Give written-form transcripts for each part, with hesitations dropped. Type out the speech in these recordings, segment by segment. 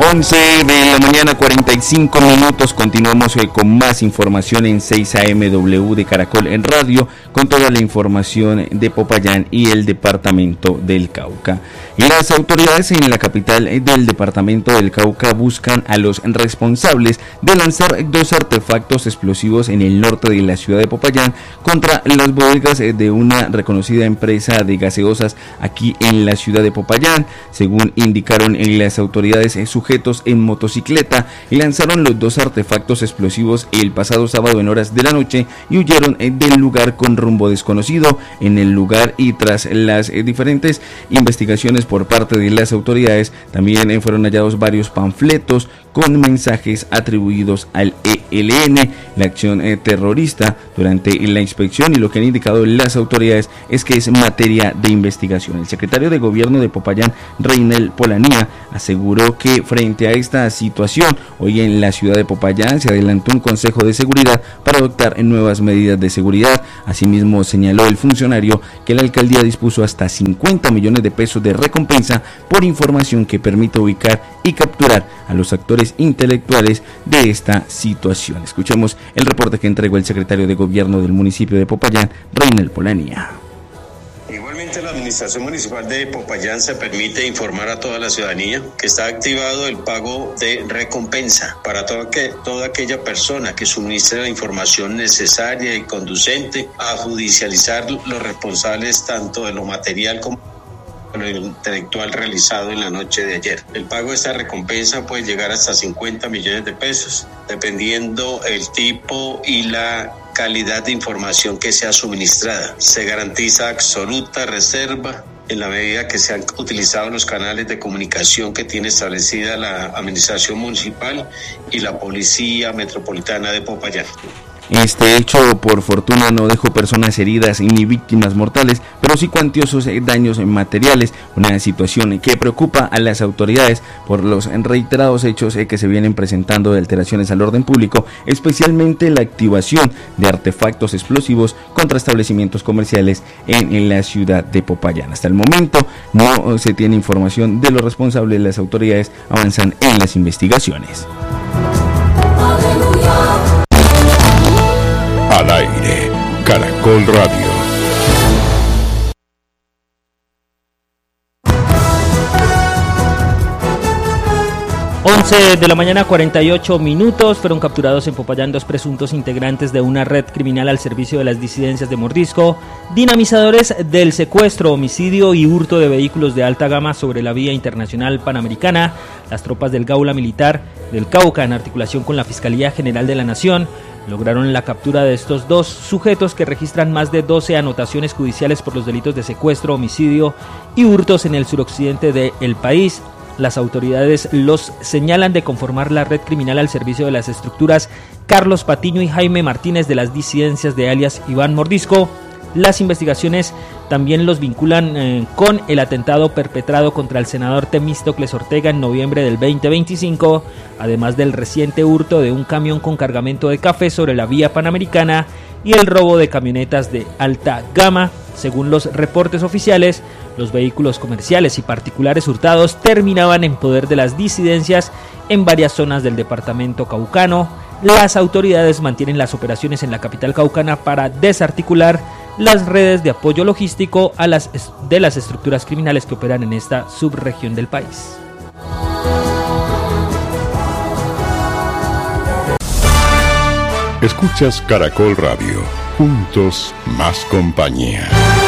11 de la mañana, 45 minutos. Continuamos con más información en 6 AMW de Caracol en Radio, con toda la información de Popayán y el departamento del Cauca. Las autoridades en la capital del departamento del Cauca buscan a los responsables de lanzar 2 artefactos explosivos en el norte de la ciudad de Popayán contra las bodegas de una reconocida empresa de gaseosas aquí en la ciudad de Popayán. Según indicaron las autoridades, sujetos en motocicleta lanzaron los 2 artefactos explosivos el pasado sábado en horas de la noche y huyeron del lugar con rumbo desconocido. En el lugar y tras las diferentes investigaciones por parte de las autoridades, también fueron hallados varios panfletos con mensajes atribuidos al ELN, la acción terrorista, durante la inspección, y lo que han indicado las autoridades es que es materia de investigación. El secretario de Gobierno de Popayán, Reynel Polanía, aseguró que frente a esta situación, hoy en la ciudad de Popayán se adelantó un consejo de seguridad para adoptar nuevas medidas de seguridad. Asimismo, señaló el funcionario que la alcaldía dispuso hasta 50 millones de pesos de recompensa por información que permita ubicar y capturar a los actores intelectuales de esta situación. Escuchemos el reporte que entregó el secretario de Gobierno del municipio de Popayán, Reynel Polanía. Igualmente, la Administración Municipal de Popayán se permite informar a toda la ciudadanía que está activado el pago de recompensa para toda aquella persona que suministre la información necesaria y conducente a judicializar los responsables tanto de lo material como lo intelectual realizado en la noche de ayer. El pago de esta recompensa puede llegar hasta 50 millones de pesos, dependiendo el tipo y la calidad de información que sea suministrada. Se garantiza absoluta reserva en la medida que se han utilizado los canales de comunicación que tiene establecida la Administración Municipal y la Policía Metropolitana de Popayán. Este hecho, por fortuna, no dejó personas heridas ni víctimas mortales, pero sí cuantiosos daños materiales, una situación que preocupa a las autoridades por los reiterados hechos que se vienen presentando de alteraciones al orden público, especialmente la activación de artefactos explosivos contra establecimientos comerciales en la ciudad de Popayán. Hasta el momento no se tiene información de los responsables. Las autoridades avanzan en las investigaciones. Al aire, Caracol Radio. 11 de la mañana, 48 minutos. Fueron capturados en Popayán 2 presuntos integrantes de una red criminal al servicio de las disidencias de Mordisco, dinamizadores del secuestro, homicidio y hurto de vehículos de alta gama sobre la vía internacional panamericana. Las tropas del Gaula Militar del Cauca, en articulación con la Fiscalía General de la Nación, lograron la captura de estos 2 sujetos que registran más de 12 anotaciones judiciales por los delitos de secuestro, homicidio y hurtos en el suroccidente del país. Las autoridades los señalan de conformar la red criminal al servicio de las estructuras Carlos Patiño y Jaime Martínez de las disidencias de alias Iván Mordisco. Las investigaciones también los vinculan con el atentado perpetrado contra el senador Temístocles Ortega en noviembre del 2025, además del reciente hurto de un camión con cargamento de café sobre la vía panamericana y el robo de camionetas de alta gama. Según los reportes oficiales, los vehículos comerciales y particulares hurtados terminaban en poder de las disidencias en varias zonas del departamento caucano. Las autoridades mantienen las operaciones en la capital caucana para desarticular las redes de apoyo logístico de las estructuras criminales que operan en esta subregión del país. Escuchas Caracol Radio. Juntos, más compañía.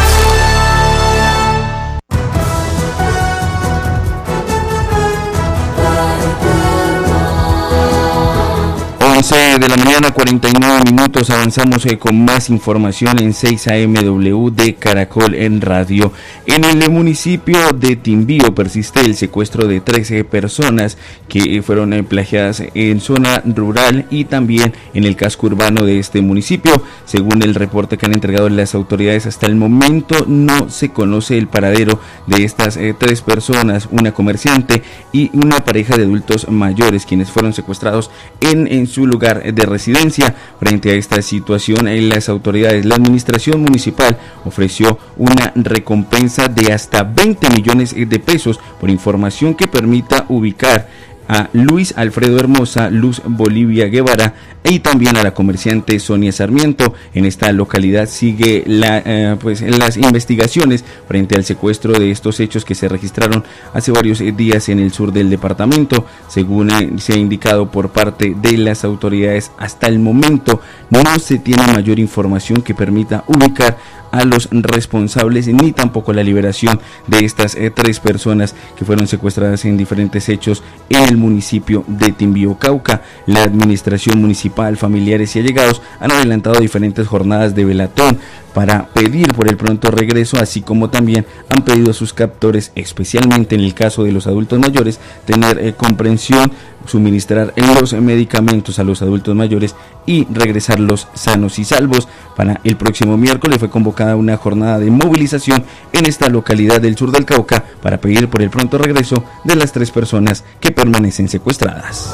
De la mañana, 49 minutos. Avanzamos con más información en 6 AMW de Caracol en Radio. En el municipio de Timbío persiste el secuestro de 13 personas que fueron plagiadas en zona rural y también en el casco urbano de este municipio. Según el reporte que han entregado las autoridades, hasta el momento no se conoce el paradero de estas 3 personas, una comerciante y una pareja de adultos mayores, quienes fueron secuestrados en su lugar de residencia. Frente a esta situación, las autoridades, la administración municipal ofreció una recompensa de hasta 20 millones de pesos por información que permita ubicar a Luis Alfredo Hermosa, Luz Bolivia Guevara y también a la comerciante Sonia Sarmiento. En esta localidad sigue las investigaciones frente al secuestro de estos hechos que se registraron hace varios días en el sur del departamento. Según se ha indicado por parte de las autoridades, hasta el momento no se tiene mayor información que permita ubicar a los responsables ni tampoco la liberación de estas 3 personas que fueron secuestradas en diferentes hechos en el municipio de Timbío, Cauca. La administración municipal, familiares y allegados han adelantado diferentes jornadas de velatón para pedir por el pronto regreso, así como también han pedido a sus captores, especialmente en el caso de los adultos mayores, tener comprensión, suministrar los medicamentos a los adultos mayores y regresarlos sanos y salvos. Para el próximo miércoles fue convocada una jornada de movilización en esta localidad del sur del Cauca para pedir por el pronto regreso de las 3 personas que permanecen secuestradas.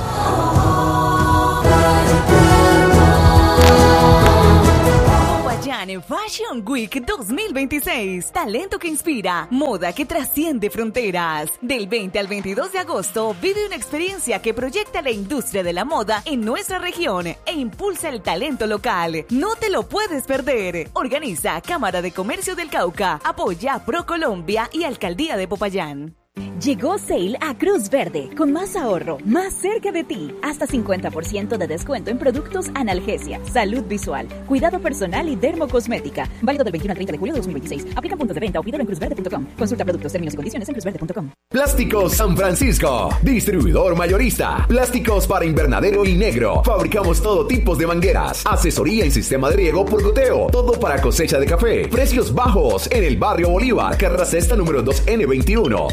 Fashion Week 2026. Talento que inspira, moda que trasciende fronteras. Del 20 al 22 de agosto, vive una experiencia que proyecta la industria de la moda en nuestra región e impulsa el talento local. No te lo puedes perder. Organiza Cámara de Comercio del Cauca, apoya ProColombia y Alcaldía de Popayán. Llegó Sale a Cruz Verde, con más ahorro, más cerca de ti. Hasta 50% de descuento en productos analgesia, salud visual, cuidado personal y dermocosmética. Válido del 21 al 30 de julio de 2026. Aplica puntos de venta o pídelo en cruzverde.com. Consulta productos, términos y condiciones en cruzverde.com. Plásticos San Francisco, distribuidor mayorista. Plásticos para invernadero y negro. Fabricamos todo tipo de mangueras. Asesoría en sistema de riego por goteo. Todo para cosecha de café. Precios bajos en el barrio Bolívar. Carrera Sexta número 2N21.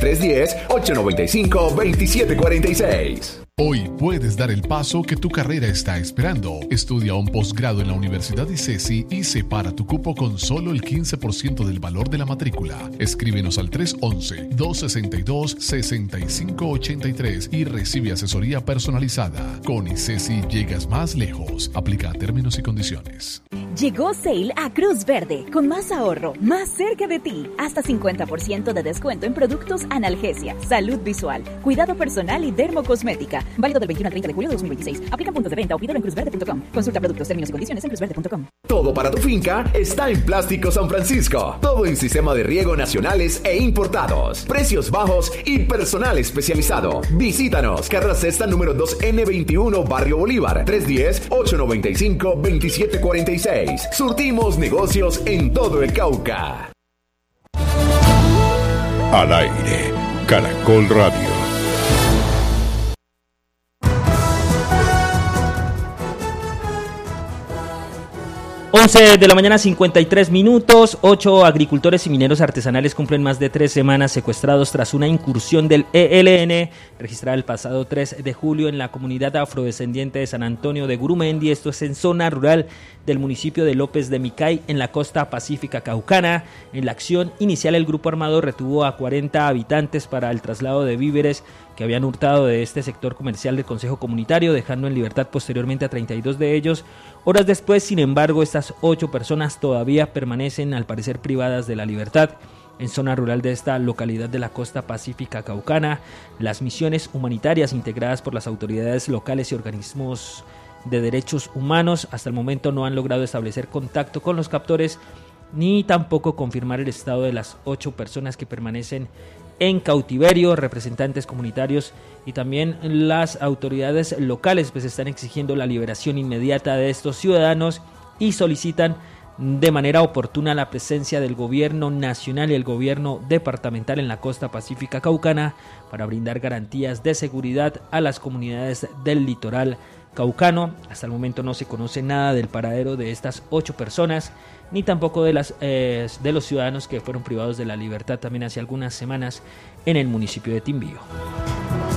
310-895-2746. Hoy puedes dar el paso que tu carrera está esperando. Estudia un posgrado en la Universidad ICESI y separa tu cupo con solo el 15% del valor de la matrícula. Escríbenos al 311-262-6583 y recibe asesoría personalizada. Con ICESI llegas más lejos. Aplica términos y condiciones. Llegó Sale a Cruz Verde, con más ahorro, más cerca de ti. Hasta 50% de descuento en productos analgesia, salud visual, cuidado personal y dermocosmética. Válido del 21 al 30 de julio de 2026. Aplica puntos de venta o pídelo en cruzverde.com. Consulta productos, términos y condiciones en cruzverde.com. Todo para tu finca está en Plásticos San Francisco. Todo en sistema de riego nacionales e importados. Precios bajos y personal especializado. Visítanos. Carrera Sexta número 2N21, Barrio Bolívar. 310-895-2746. Surtimos negocios en todo el Cauca. Al aire, Caracol Radio. 11 de la mañana, 53 minutos. 8 agricultores y mineros artesanales cumplen más de 3 semanas secuestrados tras una incursión del ELN registrada el pasado 3 de julio en la comunidad afrodescendiente de San Antonio de Gurumendi. Esto es en zona rural del municipio de López de Micay, en la costa pacífica caucana. En la acción inicial, el grupo armado retuvo a 40 habitantes para el traslado de víveres que habían hurtado de este sector comercial del Consejo Comunitario, dejando en libertad posteriormente a 32 de ellos. Horas después, sin embargo, estas 8 personas todavía permanecen, al parecer, privadas de la libertad. En zona rural de esta localidad de la costa pacífica caucana, las misiones humanitarias integradas por las autoridades locales y organismos de derechos humanos hasta el momento no han logrado establecer contacto con los captores ni tampoco confirmar el estado de las 8 personas que permanecen en cautiverio. Representantes comunitarios y también las autoridades locales pues están exigiendo la liberación inmediata de estos ciudadanos y solicitan de manera oportuna la presencia del gobierno nacional y el gobierno departamental en la costa pacífica caucana para brindar garantías de seguridad a las comunidades del litoral caucano. Hasta el momento no se conoce nada del paradero de estas 8 personas, ni tampoco de los ciudadanos que fueron privados de la libertad también hace algunas semanas en el municipio de Timbío.